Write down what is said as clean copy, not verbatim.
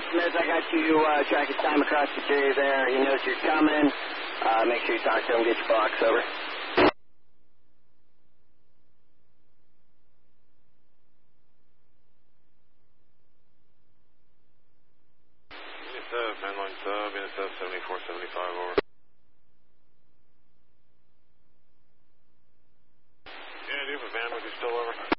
Smith, I got you tracking time across the area there. He knows you're coming. Make sure you talk to him, get your box over. Mainline sub, NSF 7475, over. Yeah, do you have a van with you still, over?